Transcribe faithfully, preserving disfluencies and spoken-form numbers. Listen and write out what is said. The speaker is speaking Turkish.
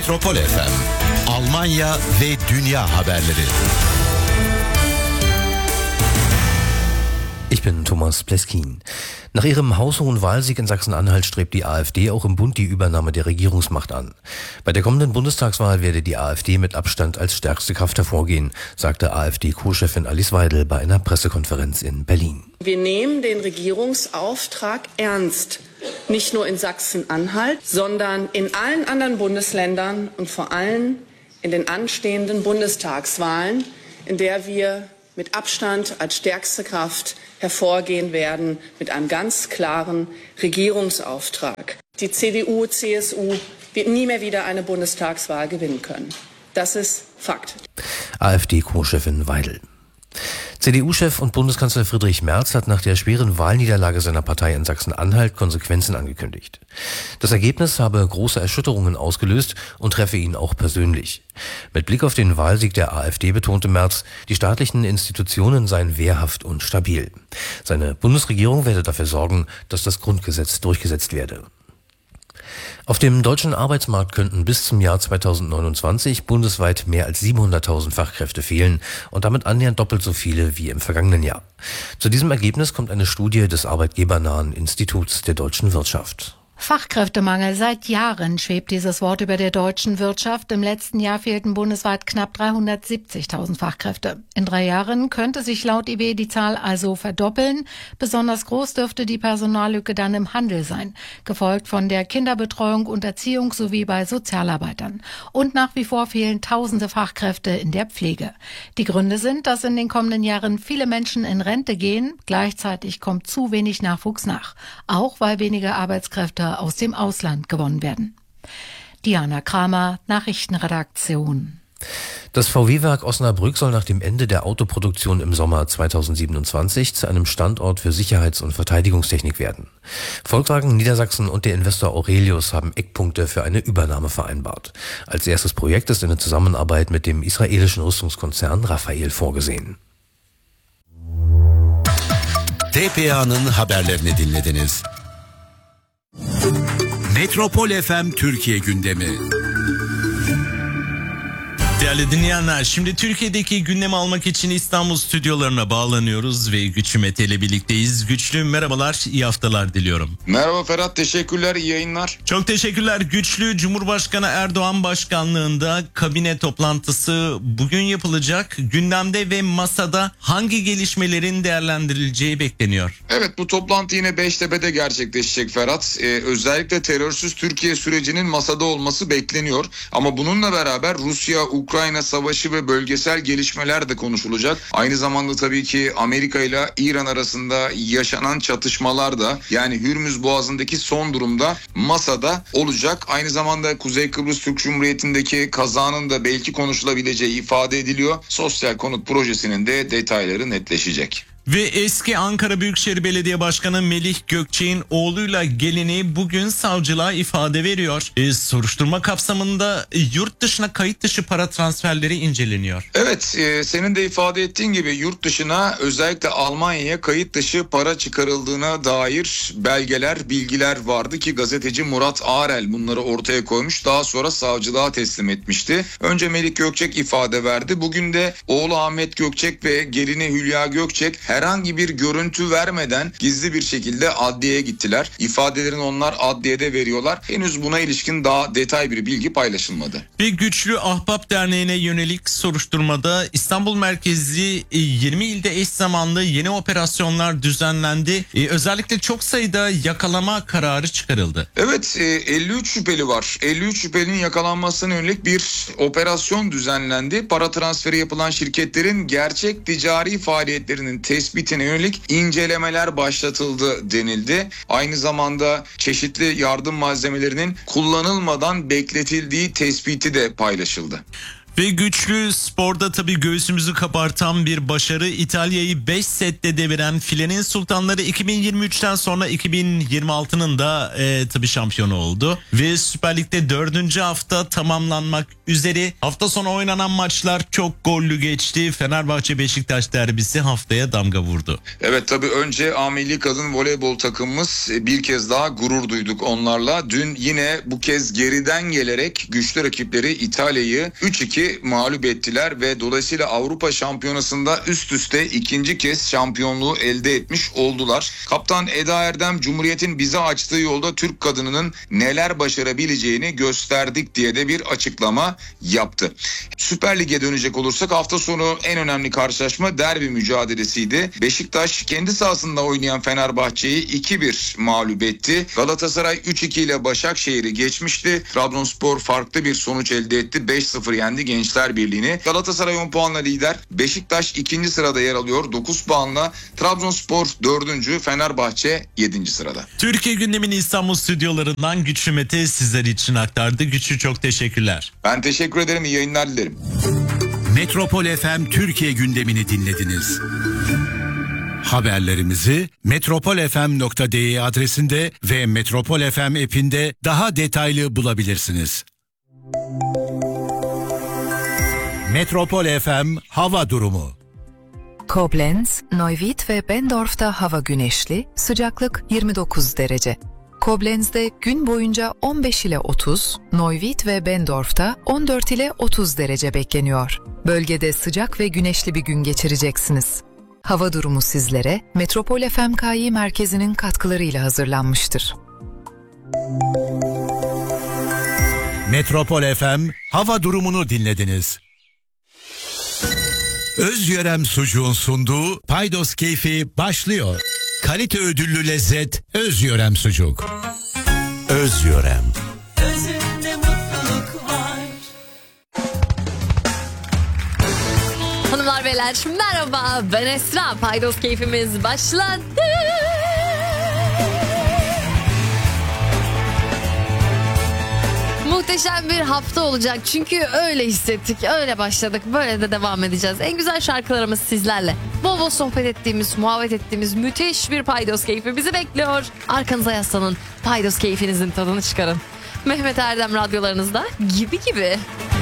Metropol F M, Almanya ve dünya haberleri. Ich bin Thomas Pleskin. Nach ihrem haushohen Wahlsieg in Sachsen-Anhalt strebt die AfD auch im Bund die Übernahme der Regierungsmacht an. Bei der kommenden Bundestagswahl werde die AfD mit Abstand als stärkste Kraft hervorgehen, sagte AfD-Co-Chefin Alice Weidel bei einer Pressekonferenz in Berlin. Wir nehmen den Regierungsauftrag ernst. Nicht nur in Sachsen-Anhalt, sondern in allen anderen Bundesländern und vor allem in den anstehenden Bundestagswahlen, in der wir mit Abstand als stärkste Kraft hervorgehen werden, mit einem ganz klaren Regierungsauftrag. Die C D U, C S U wird nie mehr wieder eine Bundestagswahl gewinnen können. Das ist Fakt. AfD-Co-Chefin Weidel. C D U-Chef und Bundeskanzler Friedrich Merz hat nach der schweren Wahlniederlage seiner Partei in Sachsen-Anhalt Konsequenzen angekündigt. Das Ergebnis habe große Erschütterungen ausgelöst und treffe ihn auch persönlich. Mit Blick auf den Wahlsieg der AfD betonte Merz, die staatlichen Institutionen seien wehrhaft und stabil. Seine Bundesregierung werde dafür sorgen, dass das Grundgesetz durchgesetzt werde. Auf dem deutschen Arbeitsmarkt könnten bis zum Jahr zweitausendneunundzwanzig bundesweit mehr als siebenhunderttausend Fachkräfte fehlen und damit annähernd doppelt so viele wie im vergangenen Jahr. Zu diesem Ergebnis kommt eine Studie des arbeitgebernahen Instituts der deutschen Wirtschaft. Fachkräftemangel. Seit Jahren schwebt dieses Wort über der deutschen Wirtschaft. Im letzten Jahr fehlten bundesweit knapp dreihundertsiebzigtausend Fachkräfte. In drei Jahren könnte sich laut I W die Zahl also verdoppeln. Besonders groß dürfte die Personallücke dann im Handel sein, gefolgt von der Kinderbetreuung und Erziehung sowie bei Sozialarbeitern. Und nach wie vor fehlen tausende Fachkräfte in der Pflege. Die Gründe sind, dass in den kommenden Jahren viele Menschen in Rente gehen. Gleichzeitig kommt zu wenig Nachwuchs nach, auch weil weniger Arbeitskräfte aus dem Ausland gewonnen werden. Diana Kramer, Nachrichtenredaktion. Das V W-Werk Osnabrück soll nach dem Ende der Autoproduktion im Sommer zweitausendsiebenundzwanzig zu einem Standort für Sicherheits- und Verteidigungstechnik werden. Volkswagen Niedersachsen und der Investor Aurelius haben Eckpunkte für eine Übernahme vereinbart. Als erstes Projekt ist eine Zusammenarbeit mit dem israelischen Rüstungskonzern Rafael vorgesehen. T P A'nın haberlerini dinlediniz. Metropol F M Türkiye gündemi. Değerli dinleyenler, şimdi Türkiye'deki gündemi almak için İstanbul stüdyolarına bağlanıyoruz ve Güçlü Mete ile birlikteyiz. Güçlü, merhabalar, iyi haftalar diliyorum. Merhaba Ferhat, teşekkürler, iyi yayınlar. Çok teşekkürler Güçlü. Cumhurbaşkanı Erdoğan başkanlığında kabine toplantısı bugün yapılacak. Gündemde ve masada hangi gelişmelerin değerlendirileceği bekleniyor? Evet, bu toplantı yine Beştepe'de gerçekleşecek Ferhat. Ee, özellikle terörsüz Türkiye sürecinin masada olması bekleniyor. Ama bununla beraber Rusya, Ukrayna Ukrayna savaşı ve bölgesel gelişmeler de konuşulacak. Aynı zamanda tabii ki Amerika ile İran arasında yaşanan çatışmalar da, yani Hürmüz Boğazı'ndaki son durumda masada olacak. Aynı zamanda Kuzey Kıbrıs Türk Cumhuriyeti'ndeki kazanın da belki konuşulabileceği ifade ediliyor. Sosyal konut projesinin de detayları netleşecek. Ve eski Ankara Büyükşehir Belediye Başkanı Melih Gökçek'in oğluyla gelini bugün savcılığa ifade veriyor. E, soruşturma kapsamında yurt dışına kayıt dışı para transferleri inceleniyor. Evet, e, senin de ifade ettiğin gibi yurt dışına, özellikle Almanya'ya kayıt dışı para çıkarıldığına dair belgeler, bilgiler vardı ki gazeteci Murat Arel bunları ortaya koymuş. Daha sonra savcılığa teslim etmişti. Önce Melih Gökçek ifade verdi. Bugün de oğlu Ahmet Gökçek ve gelini Hülya Gökçek herhangi bir görüntü vermeden gizli bir şekilde adliyeye gittiler. İfadelerini onlar adliyede veriyorlar. Henüz buna ilişkin daha detay bir bilgi paylaşılmadı. Bir Güçlü Ahbap Derneği'ne yönelik soruşturmada İstanbul merkezli yirmi ilde eş zamanlı yeni operasyonlar düzenlendi. Özellikle çok sayıda yakalama kararı çıkarıldı. Evet, elli üç şüpheli var. elli üç şüphelinin yakalanmasına yönelik bir operasyon düzenlendi. Para transferi yapılan şirketlerin gerçek ticari faaliyetlerinin tespitine yönelik incelemeler başlatıldı denildi. Aynı zamanda çeşitli yardım malzemelerinin kullanılmadan bekletildiği tespiti de paylaşıldı. Ve güçlü sporda tabii göğsümüzü kabartan bir başarı. İtalya'yı beş sette deviren filenin sultanları iki bin yirmi üçten sonra iki bin yirmi altının da e, tabii şampiyonu oldu. Ve Süper Lig'de dördüncü hafta tamamlanmak üzere. Hafta sonu oynanan maçlar çok gollü geçti. Fenerbahçe Beşiktaş derbisi haftaya damga vurdu. Evet, tabii önce A Milli Kadın Voleybol takımımız, bir kez daha gurur duyduk onlarla. Dün yine bu kez geriden gelerek güçlü rakipleri İtalya'yı üç iki mağlup ettiler ve dolayısıyla Avrupa Şampiyonası'nda üst üste ikinci kez şampiyonluğu elde etmiş oldular. Kaptan Eda Erdem, Cumhuriyet'in bize açtığı yolda Türk kadınının neler başarabileceğini gösterdik diye de bir açıklama yaptı. Süper Lig'e dönecek olursak hafta sonu en önemli karşılaşma derbi mücadelesiydi. Beşiktaş kendi sahasında oynayan Fenerbahçe'yi iki bir mağlup etti. Galatasaray üç iki ile Başakşehir'i geçmişti. Trabzonspor farklı bir sonuç elde etti. beş sıfır yendi Gençler Birliği'ni. Galatasaray on puanla lider. Beşiktaş ikinci sırada yer alıyor dokuz puanla. Trabzonspor dördüncü. Fenerbahçe yedinci sırada. Türkiye gündemini İstanbul stüdyolarından Güçlü Mete sizler için aktardı. Güçlü, çok teşekkürler. Ben teşekkür ederim. İyi yayınlar dilerim. Metropol F M Türkiye gündemini dinlediniz. Haberlerimizi metropol f m nokta d e adresinde ve Metropol F M app'inde daha detaylı bulabilirsiniz. Metropol F M hava durumu. Koblenz, Neuwied ve Bendorf'ta hava güneşli, sıcaklık yirmi dokuz derece. Koblenz'de gün boyunca on beş ile otuz, Neuwied ve Bendorf'ta on dört ile otuz derece bekleniyor. Bölgede sıcak ve güneşli bir gün geçireceksiniz. Hava durumu sizlere Metropol F M K I merkezinin katkılarıyla hazırlanmıştır. Metropol F M hava durumunu dinlediniz. Özyörem Sucuğun sunduğu Paydos Keyfi başlıyor. Kalite ödüllü lezzet Özyörem Sucuk. Özyörem. Özünde mutluluk var. Hanımlar beyler merhaba, ben Esra. Paydos Keyfimiz başladı. Muhteşem bir hafta olacak çünkü öyle hissettik, öyle başladık, böyle de devam edeceğiz. En güzel şarkılarımız sizlerle. Bol bol sohbet ettiğimiz, muhabbet ettiğimiz müthiş bir Paydos Keyfi bizi bekliyor. Arkanıza yaslanın, Paydos Keyfinizin tadını çıkarın. Mehmet Erdem radyolarınızda gibi gibi.